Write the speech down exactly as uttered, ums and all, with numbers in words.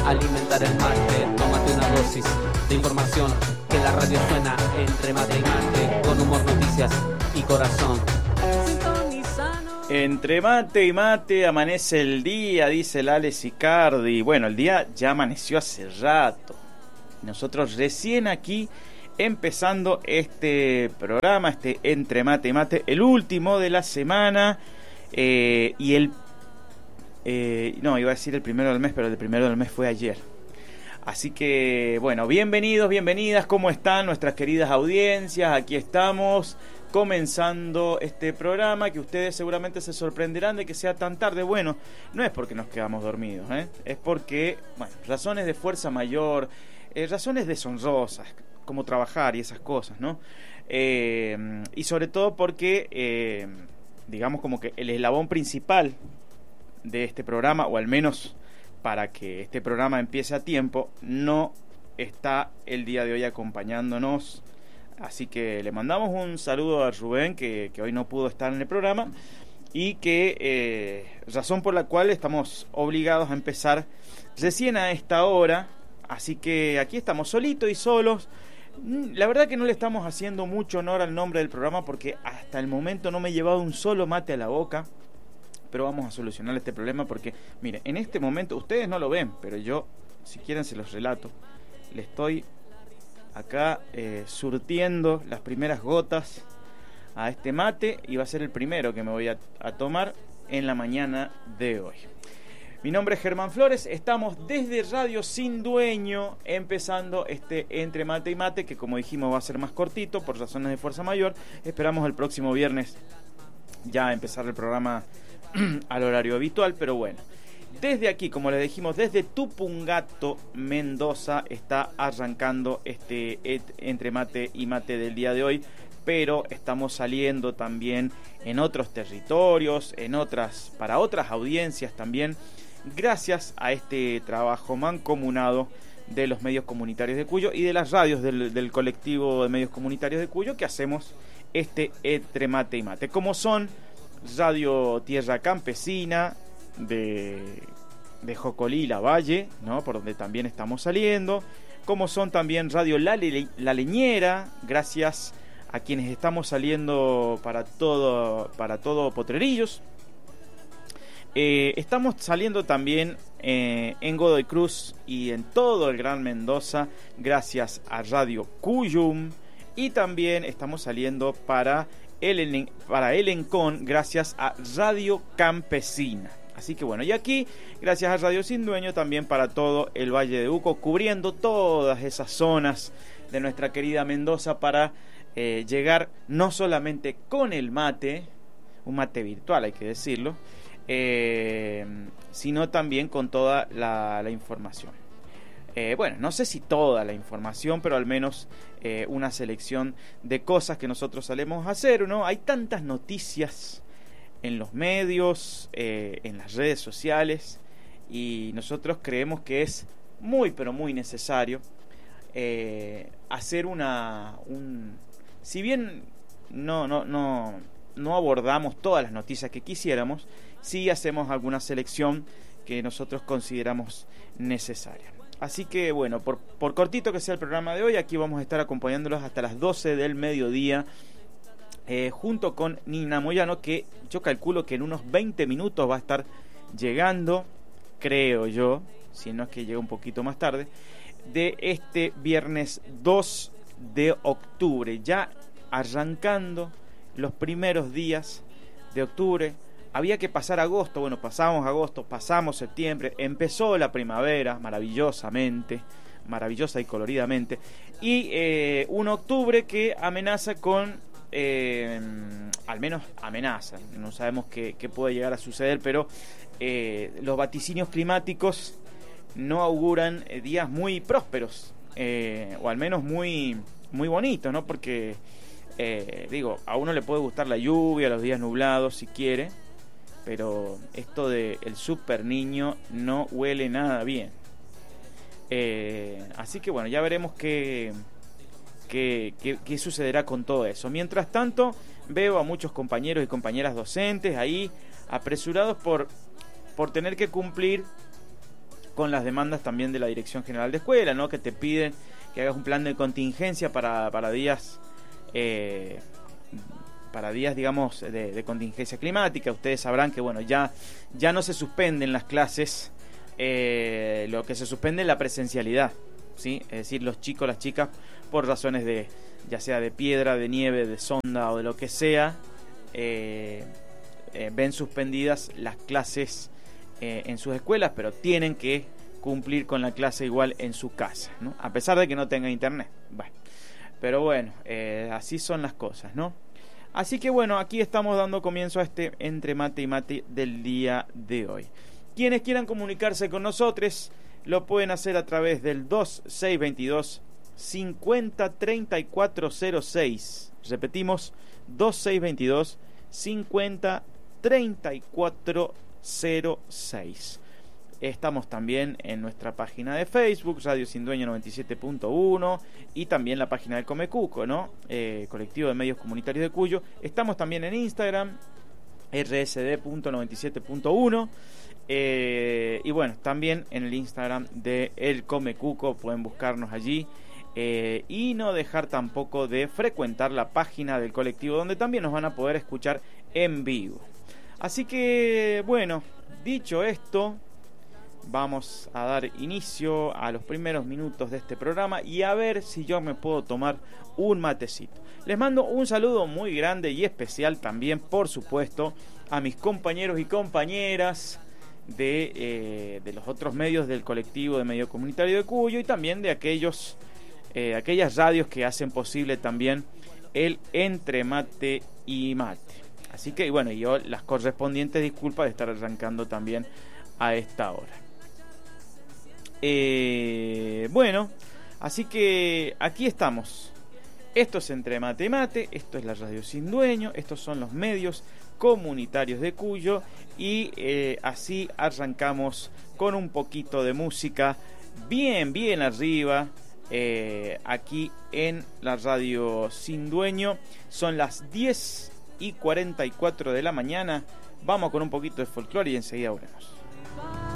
alimentar el mate. Tómate una dosis de información, que la radio suena entre mate y mate, con humor, noticias y corazón. Entre mate y mate amanece el día, dice el Alex Icardi. Bueno, el día ya amaneció hace rato. Nosotros recién aquí empezando este programa, este Entre mate y mate, el último de la semana. Eh, y el... Eh, no, iba a decir el primero del mes, pero el primero del mes fue ayer. Así que, bueno, bienvenidos, bienvenidas, ¿cómo están nuestras queridas audiencias? Aquí estamos comenzando este programa que ustedes seguramente se sorprenderán de que sea tan tarde. Bueno, no es porque nos quedamos dormidos, ¿eh? Es porque, bueno, razones de fuerza mayor, eh, razones deshonrosas, como trabajar y esas cosas, ¿no? Eh, y sobre todo porque, eh, digamos como que el eslabón principal de este programa, o al menos para que este programa empiece a tiempo, no está el día de hoy acompañándonos. Así que le mandamos un saludo a Rubén, que, que hoy no pudo estar en el programa, y que eh, razón por la cual estamos obligados a empezar recién a esta hora. Así que aquí estamos solitos y solos. La verdad que no le estamos haciendo mucho honor al nombre del programa, porque hasta el momento no me he llevado un solo mate a la boca. Pero vamos a solucionar este problema porque, mire, en este momento ustedes no lo ven, pero yo, si quieren se los relato, le estoy acá eh, surtiendo las primeras gotas a este mate, y va a ser el primero que me voy a, a tomar en la mañana de hoy. Mi nombre es Germán Flores, estamos desde Radio Sin Dueño empezando este Entre Mate y Mate, que como dijimos va a ser más cortito por razones de fuerza mayor. Esperamos el próximo viernes ya empezar el programa al horario habitual, pero bueno. Desde aquí, como les dijimos, desde Tupungato, Mendoza, está arrancando este Entre Mate y Mate del día de hoy, pero estamos saliendo también en otros territorios, en otras, para otras audiencias también, gracias a este trabajo mancomunado de los medios comunitarios de Cuyo y de las radios del, del colectivo de medios comunitarios de Cuyo, que hacemos este Entre Mate y Mate, como son Radio Tierra Campesina de, de Jocolí y La Valle, ¿no? Por donde también estamos saliendo, como son también Radio La, Le, La Leñera, gracias a quienes estamos saliendo para todo, para todo Potrerillos. Eh, estamos saliendo también eh, en Godoy Cruz y en todo el Gran Mendoza, gracias a Radio Cuyum, y también estamos saliendo para el, para el Encón, gracias a Radio Campesina. Así que bueno, y aquí, gracias a Radio Sin Dueño, también para todo el Valle de Uco, cubriendo todas esas zonas de nuestra querida Mendoza para eh, llegar no solamente con el mate, un mate virtual hay que decirlo, eh, sino también con toda la, la información. Eh, bueno, no sé si toda la información, pero al menos eh, una selección de cosas que nosotros solemos hacer, ¿no? Hay tantas noticias en los medios, eh, en las redes sociales, y nosotros creemos que es muy, pero muy necesario eh, hacer una... Un, si bien no, no, no, no abordamos todas las noticias que quisiéramos, sí hacemos alguna selección que nosotros consideramos necesaria. Así que bueno, por, por cortito que sea el programa de hoy, aquí vamos a estar acompañándolos hasta las doce del mediodía, eh, junto con Nina Moyano, que yo calculo que en unos veinte minutos va a estar llegando, creo yo, si no es que llega un poquito más tarde, de este viernes dos de octubre, ya arrancando los primeros días de octubre. Había que pasar agosto, bueno, pasamos agosto, pasamos septiembre, empezó la primavera, maravillosamente, maravillosa y coloridamente, y eh, un octubre que amenaza con, eh, al menos amenaza, no sabemos qué, qué puede llegar a suceder, pero eh, los vaticinios climáticos no auguran eh, días muy prósperos, eh, o al menos muy, muy bonitos, ¿no? Porque, eh, digo, a uno le puede gustar la lluvia, los días nublados, si quiere, pero esto de el super niño no huele nada bien. Eh, así que bueno, ya veremos qué, qué, qué, qué sucederá con todo eso. Mientras tanto, veo a muchos compañeros y compañeras docentes ahí apresurados por, por tener que cumplir con las demandas también de la Dirección General de Escuela, ¿no? Que te piden que hagas un plan de contingencia para, para días... Eh, para días, digamos, de, de contingencia climática. Ustedes sabrán que, bueno, ya, ya no se suspenden las clases, eh, lo que se suspende es la presencialidad, ¿sí? Es decir, los chicos, las chicas, por razones de, ya sea de piedra, de nieve, de sonda o de lo que sea, eh, eh, ven suspendidas las clases eh, en sus escuelas, pero tienen que cumplir con la clase igual en su casa, ¿no? A pesar de que no tengan internet. Bueno, pero bueno, eh, así son las cosas, ¿no? Así que bueno, aquí estamos dando comienzo a este Entre Mate y Mate del día de hoy. Quienes quieran comunicarse con nosotros lo pueden hacer a través del dos seis dos dos, cinco cero, tres cuatro cero seis. Repetimos, dos seis dos dos, cinco cero, tres cuatro cero seis. Estamos también en nuestra página de Facebook, Radio Sin Dueño noventa y siete punto uno, y también la página del Comecuco, ¿no? Eh, Colectivo de Medios Comunitarios de Cuyo. Estamos también en Instagram, R S D punto noventa y siete punto uno, eh, y bueno, también en el Instagram de El Comecuco, pueden buscarnos allí, eh, y no dejar tampoco de frecuentar la página del colectivo, donde también nos van a poder escuchar en vivo. Así que, bueno, dicho esto, vamos a dar inicio a los primeros minutos de este programa y a ver si yo me puedo tomar un matecito. Les mando un saludo muy grande y especial también, por supuesto, a mis compañeros y compañeras de, eh, de los otros medios del colectivo de Medio Comunitario de Cuyo, y también de aquellos, eh, aquellas radios que hacen posible también el Entre Mate y Mate. Así que bueno, yo las correspondientes disculpas de estar arrancando también a esta hora. Eh, bueno, así que aquí estamos. Esto es Entre Mate y Mate, esto es la Radio Sin Dueño, estos son los medios comunitarios de Cuyo, y eh, así arrancamos con un poquito de música bien, bien arriba, eh, aquí en la Radio Sin Dueño. Son las diez y cuarenta y cuatro de la mañana. Vamos con un poquito de folclore y enseguida volvemos.